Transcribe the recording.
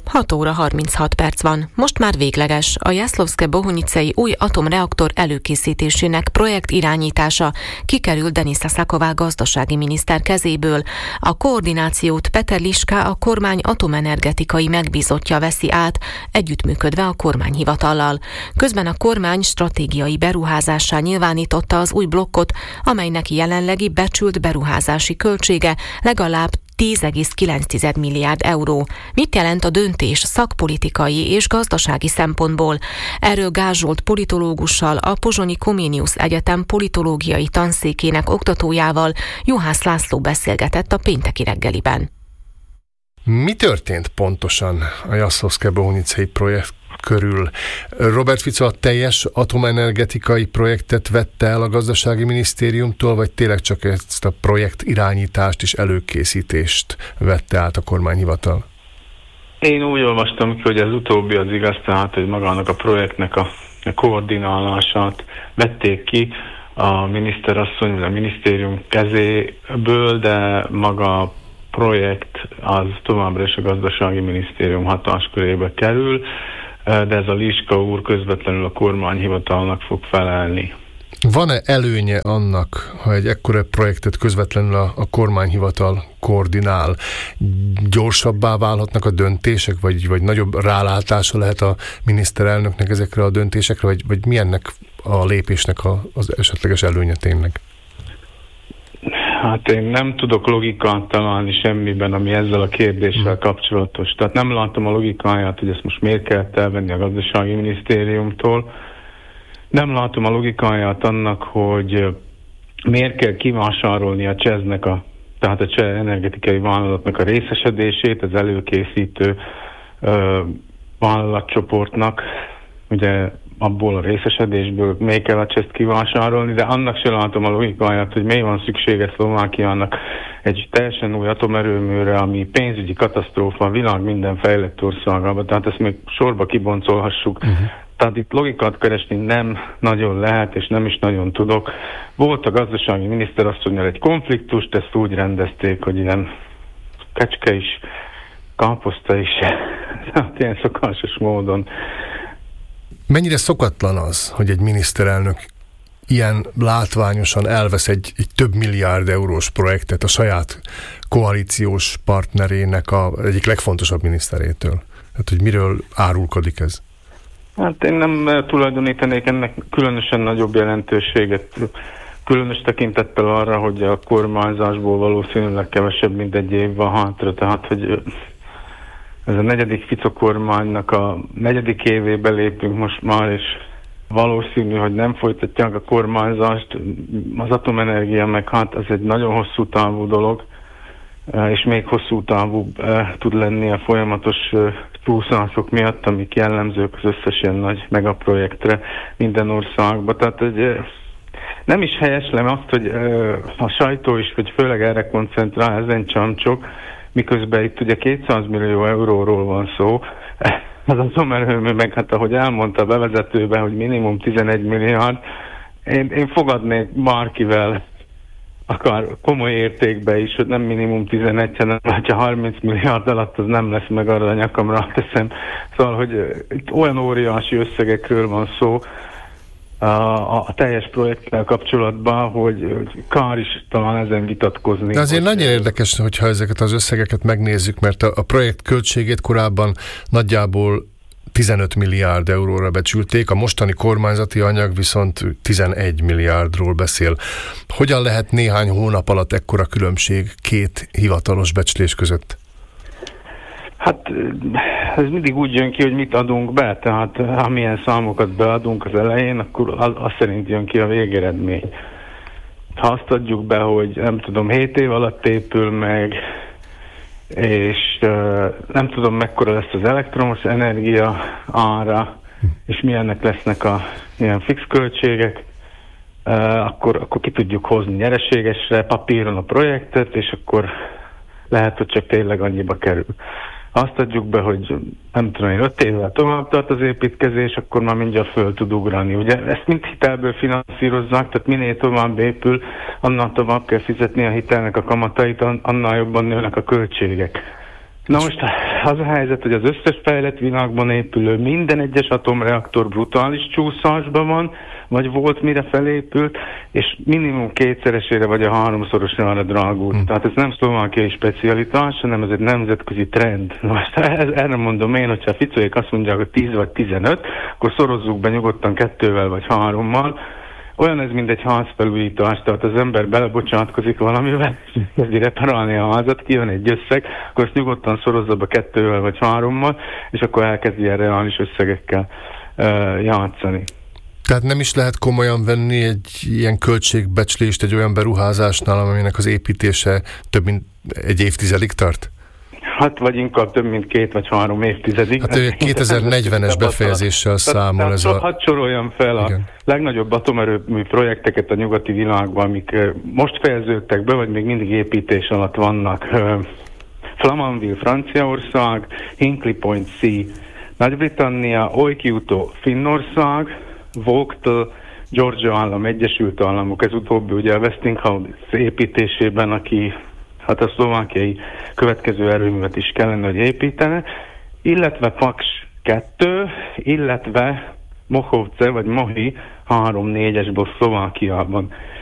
6 óra 36 perc van. Most már végleges. A Jászlóvszke-Bohunyicei új atomreaktor előkészítésének projekt irányítása kikerült Denisa Szaková gazdasági miniszter kezéből. A koordinációt Peter Liska, a kormány atomenergetikai megbízottja veszi át, együttműködve a kormányhivatallal. Közben a kormány stratégiai beruházássá nyilvánította az új blokkot, amelynek jelenlegi becsült beruházási költsége legalább 10,9 milliárd euró. Mit jelent a döntés szakpolitikai és gazdasági szempontból? Erről Gál Zsolt politológussal, a Pozsonyi Comenius Egyetem politológiai tanszékének oktatójával, Juhász László beszélgetett a pénteki reggeliben. Mi történt pontosan a Jászlóvszke-Bohunyicei projekt körül? Robert Fico a teljes atomenergetikai projektet vette el a gazdasági minisztériumtól, vagy tényleg csak ezt a projekt irányítást és előkészítést vette át a kormányhivatal? Én úgy olvastam ki, hogy ez utóbbi az igaz, tehát, hogy magának a projektnek a koordinálását vették ki a miniszterasszony, a minisztérium kezéből, de maga a projekt az továbbra is a gazdasági minisztérium hatáskörébe kerül, de ez a Liska úr közvetlenül a kormányhivatalnak fog felelni. Van-e előnye annak, ha egy ekkora projektet közvetlenül a kormányhivatal koordinál? Gyorsabbá válhatnak a döntések, vagy nagyobb rálátása lehet a miniszterelnöknek ezekre a döntésekre, vagy milyennek a lépésnek az esetleges előnye tényleg? Hát én nem tudok logikát találni semmiben, ami ezzel a kérdéssel kapcsolatos. Tehát nem látom a logikáját, hogy ezt most miért kellett elvenni a gazdasági minisztériumtól. Nem látom a logikáját annak, hogy miért kell kivásárolni a CEZ-nek, tehát a Cseh energetikai vállalatnak a részesedését, az előkészítő vállalatcsoportnak, ugye abból a részesedésből még kell a CEZ-t kivásárolni, de annak se látom a logikáját, hogy miért van szüksége Szlovákiának egy teljesen új atomerőműre, ami pénzügyi katasztrófa a világ minden fejlett országában, tehát ezt még sorba kiboncolhassuk. Tehát itt logikát keresni nem nagyon lehet, és nem is nagyon tudok. Volt a gazdasági miniszterasszonnyal egy konfliktus, ezt úgy rendezték, hogy ilyen kecske is, káposzta is, hát ilyen szokásos módon. Mennyire szokatlan az, hogy egy miniszterelnök ilyen látványosan elvesz egy több milliárd eurós projektet a saját koalíciós partnerének egyik legfontosabb miniszterétől? Hát, hogy miről árulkodik ez? Hát én nem tulajdonítanék ennek különösen nagyobb jelentőséget, különös tekintettel arra, hogy a kormányzásból valószínűleg kevesebb, mint egy év van hátra, tehát hogy ez a negyedik Fico kormánynak a negyedik évébe lépünk most már, és valószínű, hogy nem folytatják a kormányzást. Az atomenergia meg hát ez egy nagyon hosszú távú dolog, és még hosszú távú tud lenni a folyamatos túlszánszok miatt, amik jellemzők az összes ilyen nagy megaprojektre minden országban. Tehát nem is helyeslem azt, hogy a sajtó is, hogy főleg erre koncentrál, ezen csamcsok, miközben itt ugye 200 millió euróról van szó. Az atomerőmű meg, hát ahogy elmondta a bevezetőben, hogy minimum 11 milliárd, én fogadnék bárkivel, akár komoly értékbe is, hogy nem minimum 11, hanem ha 30 milliárd alatt az nem lesz, meg arra a nyakamra teszem. Szóval, hogy itt olyan óriási összegekről van szó a teljes projekttel kapcsolatban, hogy kár is talán ezen vitatkozni. De azért nagyon érdekes, hogyha ezeket az összegeket megnézzük, mert a projekt költségét korábban nagyjából 15 milliárd euróra becsülték, a mostani kormányzati anyag viszont 11 milliárdról beszél. Hogyan lehet néhány hónap alatt ekkora különbség két hivatalos becslés között? Hát ez mindig úgy jön ki, hogy mit adunk be, tehát amilyen számokat beadunk az elején, akkor az szerint jön ki a végeredmény. Ha azt adjuk be, hogy nem tudom, 7 év alatt épül meg, és nem tudom mekkora lesz az elektromos energia ára, és milyennek lesznek a ilyen fix költségek, akkor ki tudjuk hozni nyereségesre papíron a projektet, és akkor lehet, hogy csak tényleg annyiba kerül. Azt adjuk be, hogy nem tudom, 5 évvel tovább tart az építkezés, akkor már mindjárt föl tud ugrani. Ugye ezt mind hitelből finanszírozzák, tehát minél tovább épül, annál tovább kell fizetni a hitelnek a kamatait, annál jobban nőnek a költségek. Na most az a helyzet, hogy az összes fejlett világban épülő minden egyes atomreaktor brutális csúszásban van, vagy volt, mire felépült, és minimum kétszeresére vagy a 3-szorosra drágult. Tehát ez nem szlovákiai specialitás, hanem ez egy nemzetközi trend. Most erre mondom én, hogyha a Ficóék azt mondják, hogy 10 vagy 15, akkor szorozzuk be nyugodtan 2-vel vagy 3-mal. Olyan ez, mint egy házfelújítás, tehát az ember belebocsátkozik valamivel, és kezdi reparálni a házat, kijön egy összeg, akkor ezt nyugodtan szorozza be 2-vel vagy 3-mal, és akkor elkezdi ilyen reális összegekkel játszani. Tehát nem is lehet komolyan venni egy ilyen költségbecslést egy olyan beruházásnál, aminek az építése több mint egy évtizedig tart? Hát, vagy inkább több mint 2 vagy 3 évtizedig. Hát 2040-es befejezéssel számol ez a... Hadd soroljam fel a legnagyobb atomerőmű projekteket a nyugati világban, amik most fejeződtek be, vagy még mindig építés alatt vannak. Flamanville, Franciaország, Hinkley Point C, Nagy-Britannia, Olkiuto, Finnország, Vauxhall, Georgia állam, Egyesült Államok, ez utóbbi ugye a Westinghouse építésében, aki hát a szlovákiai következő erőművet is kellene, hogy építene, illetve Paks 2, illetve Mochovce vagy Mohi 3-4-esből Szlovákiában.